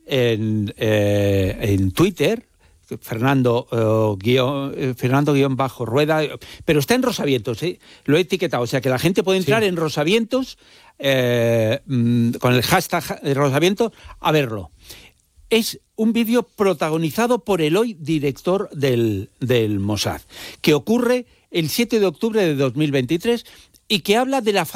en Twitter, Fernando-Rueda, pero está en Rosavientos, lo he etiquetado, o sea que la gente puede entrar en Rosavientos con el hashtag Rosavientos a verlo. Es un vídeo protagonizado por el hoy director del Mossad, que ocurre el 7 de octubre de 2023 y que habla de la